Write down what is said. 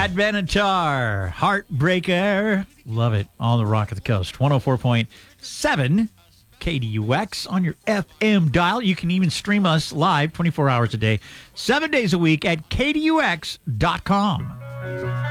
Pat Benatar, Heartbreaker. Love it. On the Rock of the Coast. 104.7 KDUX on your FM dial. You can even stream us live 24 hours a day, 7 days a week at KDUX.com.